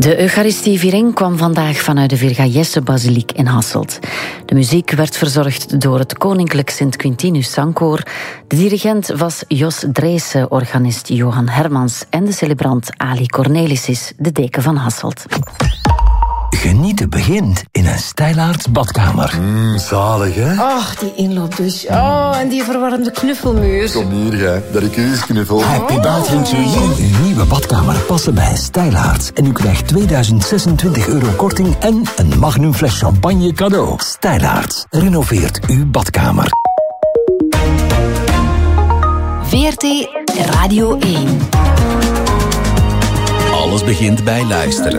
De Eucharistieviering kwam vandaag vanuit de Virga-Jesse-basiliek in Hasselt. De muziek werd verzorgd door het Koninklijk Sint-Quintinus Zangkoor. De dirigent was Jos Dreesen, organist Johan Hermans en de celebrant Ali Cornelis is de deken van Hasselt. Genieten begint in een Stijlaarts badkamer. Zalig, hè? Ach, die inloopdouche. Oh, en die verwarmde knuffelmuur. Kom hier, jij. Dat ik u eens knuffel. Happy Bathroom to you. Uw nieuwe badkamer passen bij Stijlaarts. En u krijgt €2026 korting en een magnum fles champagne cadeau. Stijlaarts. Renoveert uw badkamer. VRT Radio 1. Alles begint bij luisteren.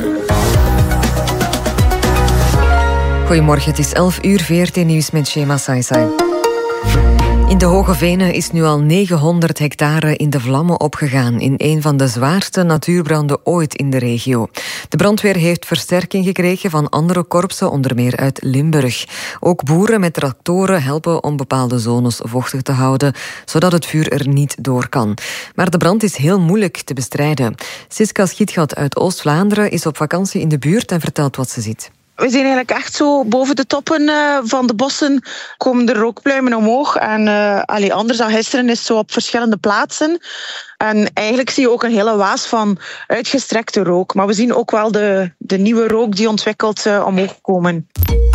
Goedemorgen, het is 11 uur, VRT Nieuws met Shema Saisai. In de Hoge Venen is nu al 900 hectare in de vlammen opgegaan in een van de zwaarste natuurbranden ooit in de regio. De brandweer heeft versterking gekregen van andere korpsen, onder meer uit Limburg. Ook boeren met tractoren helpen om bepaalde zones vochtig te houden, zodat het vuur er niet door kan. Maar de brand is heel moeilijk te bestrijden. Siska Schietgat uit Oost-Vlaanderen is op vakantie in de buurt en vertelt wat ze ziet. We zijn eigenlijk echt zo boven de toppen van de bossen komen de rookpluimen omhoog. En anders dan gisteren is het zo op verschillende plaatsen. En eigenlijk zie je ook een hele waas van uitgestrekte rook. Maar we zien ook wel de nieuwe rook die ontwikkelt omhoog komen.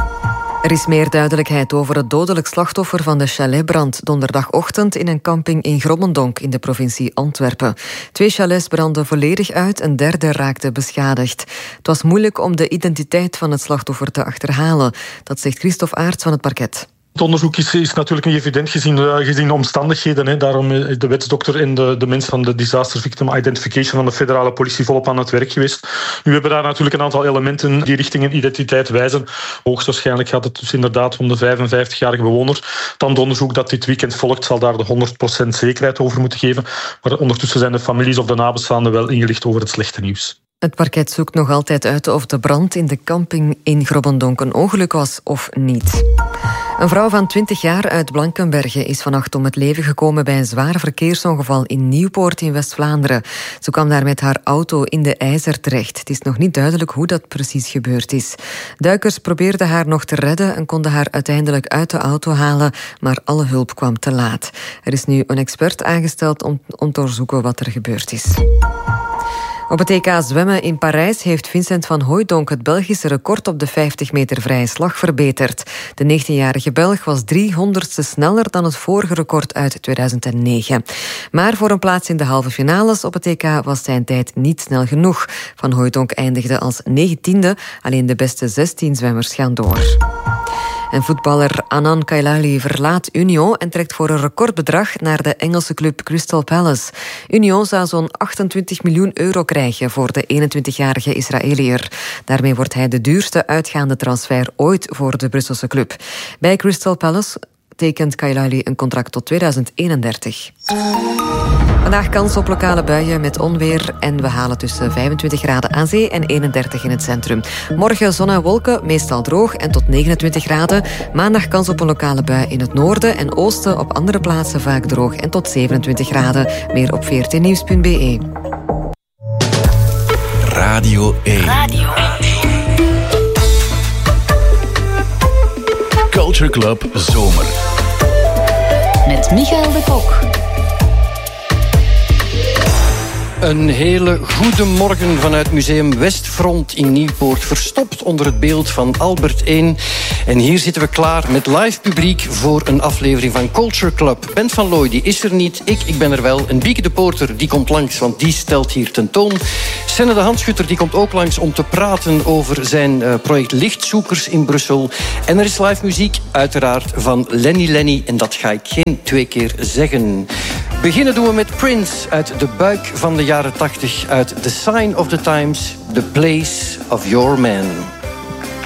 Er is meer duidelijkheid over het dodelijk slachtoffer van de chaletbrand donderdagochtend in een camping in Grobbendonk in de provincie Antwerpen. 2 chalets brandden volledig uit, een derde raakte beschadigd. Het was moeilijk om de identiteit van het slachtoffer te achterhalen. Dat zegt Christophe Aerts van het parket. Het onderzoek is natuurlijk niet evident gezien de omstandigheden. Hè. Daarom is de wetsdokter en de mensen van de Disaster Victim Identification van de federale politie volop aan het werk geweest. Nu hebben daar natuurlijk een aantal elementen die richting een identiteit wijzen. Hoogstwaarschijnlijk gaat het dus inderdaad om de 55-jarige bewoner. Dan het onderzoek dat dit weekend volgt zal daar de 100% zekerheid over moeten geven. Maar ondertussen zijn de families of de nabestaanden wel ingelicht over het slechte nieuws. Het parket zoekt nog altijd uit of de brand in de camping in Grobbendonk een ongeluk was of niet. Een vrouw van 20 jaar uit Blankenberge is vannacht om het leven gekomen bij een zwaar verkeersongeval in Nieuwpoort in West-Vlaanderen. Ze kwam daar met haar auto in de IJzer terecht. Het is nog niet duidelijk hoe dat precies gebeurd is. Duikers probeerden haar nog te redden en konden haar uiteindelijk uit de auto halen, maar alle hulp kwam te laat. Er is nu een expert aangesteld om te onderzoeken wat er gebeurd is. Op het EK zwemmen in Parijs heeft Vincent van Hooijdonk het Belgische record op de 50 meter vrije slag verbeterd. De 19-jarige Belg was 300ste sneller dan het vorige record uit 2009. Maar voor een plaats in de halve finales op het EK was zijn tijd niet snel genoeg. Van Hooijdonk eindigde als 19e, alleen de beste 16 zwemmers gaan door. En voetballer Anand Kailali verlaat Union en trekt voor een recordbedrag naar de Engelse club Crystal Palace. Union zou zo'n €28 miljoen krijgen voor de 21-jarige Israëliër. Daarmee wordt hij de duurste uitgaande transfer ooit voor de Brusselse club. Bij Crystal Palace tekent Kailali een contract tot 2031. Vandaag kans op lokale buien met onweer en we halen tussen 25 graden aan zee en 31 in het centrum. Morgen zon en wolken, meestal droog en tot 29 graden. Maandag kans op een lokale bui in het noorden en oosten, op andere plaatsen vaak droog en tot 27 graden. Meer op vrtnieuws.be. Radio 1. Culture Club Zomer. Met Michael de Kok. Een hele goede morgen vanuit Museum Westfront in Nieuwpoort, verstopt onder het beeld van Albert I. En hier zitten we klaar met live publiek voor een aflevering van Culture Club. Bent van Looy, die is er niet. Ik ben er wel. En Bieke de Poorter, die komt langs, want die stelt hier tentoon. Senne de Handschutter, die komt ook langs om te praten over zijn project Lichtzoekers in Brussel. En er is live muziek, uiteraard, van Lenny. En dat ga ik geen 2 keer zeggen. Beginnen doen we met Prince uit de buik van de jaren 80, uit The Sign of the Times, The Place of Your Man.